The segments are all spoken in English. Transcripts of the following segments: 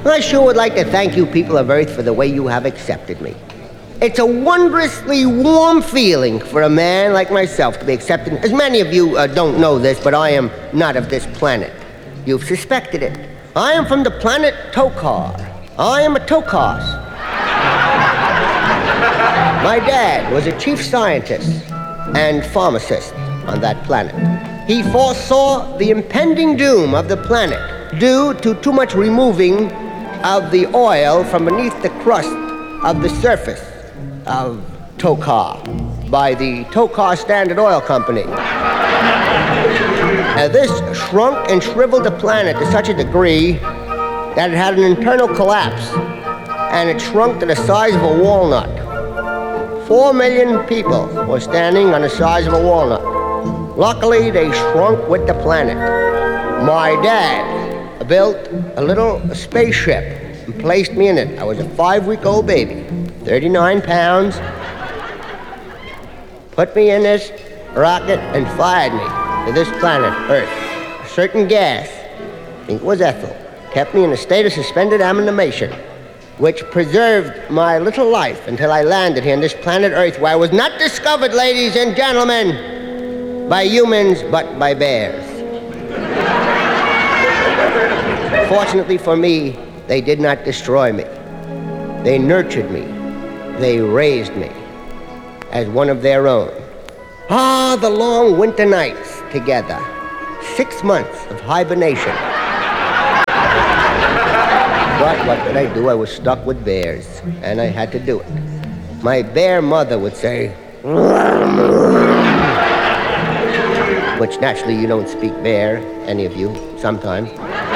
I sure would like to thank you people of Earth for the way you have accepted me. It's a wondrously warm feeling for a man like myself to be accepted. As many of you don't know this, but I am not of this planet. You've suspected it. I am from the planet Tokar. I am a Tokos. My dad was a chief scientist and pharmacist on that planet. He foresaw the impending doom of the planet due to too much removing of the oil from beneath the crust of the surface of Tokar by the Tokar Standard Oil Company. This shrunk and shriveled the planet to such a degree that it had an internal collapse, and it shrunk to the size of a walnut. 4 million people were standing on the size of a walnut. Luckily, they shrunk with the planet. My dad built a little spaceship and placed me in it. I was a 5-week-old baby, 39 pounds. Put me in this rocket and fired me to this planet, Earth. A certain gas, I think it was ethyl, kept me in a state of suspended animation, which preserved my little life until I landed here on this planet Earth, where I was not discovered, ladies and gentlemen, by humans, but by bears. Fortunately for me, they did not destroy me. They nurtured me. They raised me as one of their own. Ah, the long winter nights together. 6 months of hibernation. But what did I do? I was stuck with bears, and I had to do it. My bear mother would say, which naturally you don't speak bear, any of you, sometimes.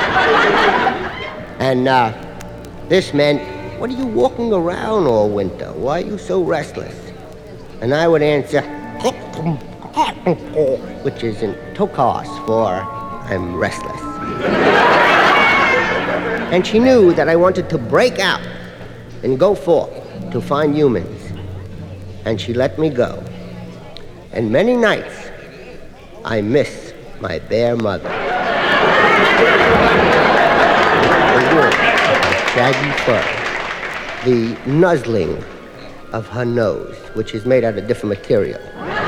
And this meant, what are you walking around all winter? Why are you so restless? And I would answer, which is in Tokos for I'm restless. And she knew that I wanted to break out and go forth to find humans. And she let me go. And many nights, I miss my bear mother. The warmth of shaggy fur, the nuzzling of her nose, which is made out of different material.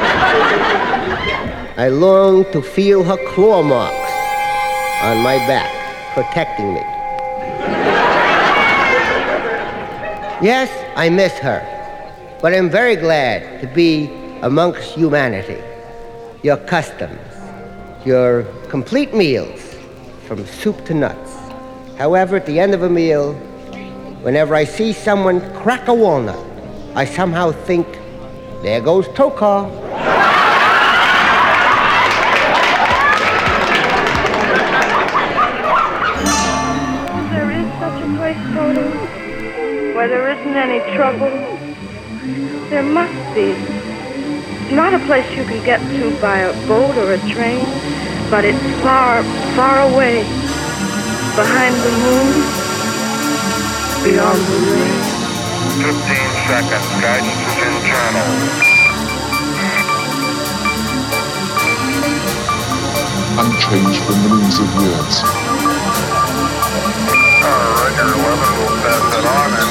I long to feel her claw marks on my back, protecting me. Yes, I miss her, but I'm very glad to be amongst humanity. Your customs, your complete meals, from soup to nuts. However, at the end of a meal, whenever I see someone crack a walnut, I somehow think, there goes Tokar. There is such a place, Toto, where there isn't any trouble. There must be. It's not a place you can get to by a boat or a train, but it's far, far away, behind the moon, beyond the rain. 15 seconds, guidance is internal. Unchanged for millions of years. Roger, 11 will pass it on.